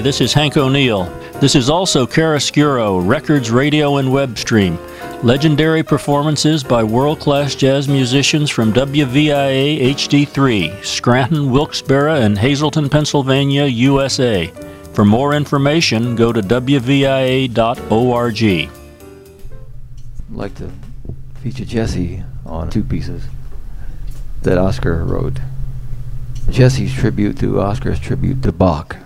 this is Hank O'Neill. This is also Chiaroscuro, Records, Radio, and Web Stream. Legendary performances by world-class jazz musicians from WVIA HD3, Scranton, Wilkes-Barre, and Hazleton, Pennsylvania, USA. For more information, go to wvia.org. I'd like to feature Jesse on two pieces that Oscar wrote. Jesse's tribute to Oscar's tribute to Bach.